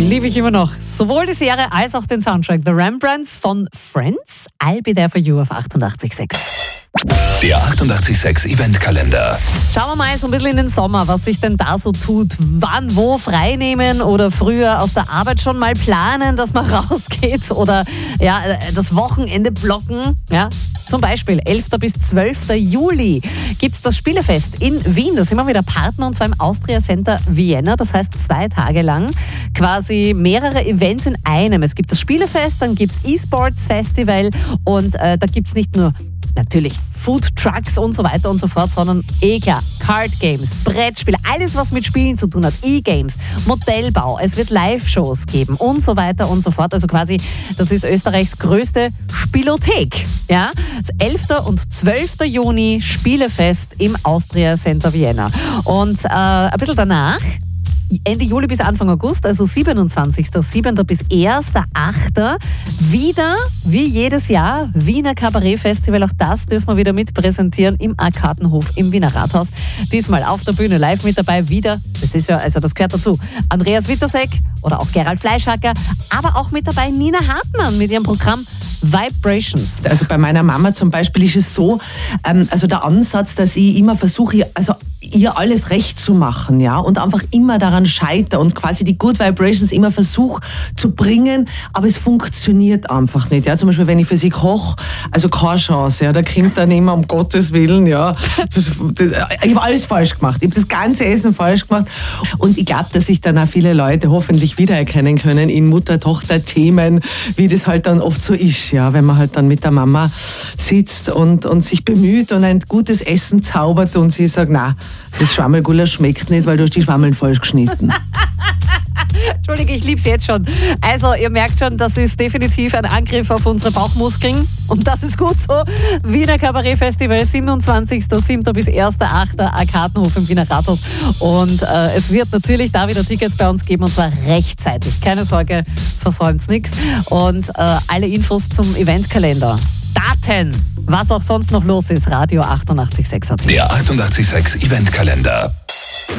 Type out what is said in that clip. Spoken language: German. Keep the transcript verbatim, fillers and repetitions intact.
Liebe ich immer noch. Sowohl die Serie als auch den Soundtrack. The Rembrandts von Friends. I'll be there for you auf achtundachtzig Komma sechs. Der achtundachtzig Komma sechs Eventkalender. Schauen wir mal so ein bisschen in den Sommer, was sich denn da so tut. Wann, wo frei nehmen oder früher aus der Arbeit schon mal planen, dass man rausgeht oder ja, das Wochenende blocken. Ja. Zum Beispiel elften bis zwölften Juli gibt es das Spielefest in Wien. Da sind wir wieder Partner und zwar im Austria Center Vienna. Das heißt zwei Tage lang quasi mehrere Events in einem. Es gibt das Spielefest, dann gibt es E-Sports Festival und äh, da gibt es nicht nur natürlich Food Trucks und so weiter und so fort, sondern eh klar, Card Games, Brettspiele, alles was mit Spielen zu tun hat, E-Games, Modellbau, es wird Live-Shows geben und so weiter und so fort. Also quasi, das ist Österreichs größte Spielothek. Ja? Das elften und zwölften Juni Spielefest im Austria Center Vienna. Und äh, ein bisschen danach, Ende Juli bis Anfang August, also siebenundzwanzigsten siebten bis ersten achten wieder, wie jedes Jahr, Wiener Kabarett-Festival. Auch das dürfen wir wieder mit präsentieren im Arkadenhof im Wiener Rathaus. Diesmal auf der Bühne live mit dabei wieder, das ist ja, also das gehört dazu, Andreas Wittersek oder auch Gerald Fleischhacker, aber auch mit dabei Nina Hartmann mit ihrem Programm Vibrations. Also bei meiner Mama zum Beispiel ist es so, ähm, also der Ansatz, dass ich immer versuche, also ihr alles recht zu machen, ja, und einfach immer daran scheitere und quasi die Good Vibrations immer versuche zu bringen, aber es funktioniert einfach nicht, ja. Zum Beispiel, wenn ich für sie koche, also keine Chance, ja, da kommt dann immer um Gottes Willen, ja, das, das, ich habe alles falsch gemacht, ich habe das ganze Essen falsch gemacht und ich glaube, dass sich dann auch viele Leute hoffentlich wiedererkennen können in Mutter-Tochter-Themen, wie das halt dann oft so ist, ja, wenn man halt dann mit der Mama sitzt und, und sich bemüht und ein gutes Essen zaubert und sie sagt, na, das Schwammelgulasch schmeckt nicht, weil du hast die Schwammeln falsch geschnitten. Entschuldige, ich lieb's jetzt schon. Also, ihr merkt schon, das ist definitiv ein Angriff auf unsere Bauchmuskeln. Und das ist gut so. Wiener Kabarett-Festival, siebenundzwanzigsten siebten bis ersten achten Arkadenhof im Wiener Rathaus. Und äh, es wird natürlich da wieder Tickets bei uns geben und zwar rechtzeitig. Keine Sorge, versäumt's nichts. Und äh, alle Infos zum Eventkalender. Daten, was auch sonst noch los ist, Radio achtundachtzig Komma sechs. Der achtundachtzig Komma sechs Eventkalender.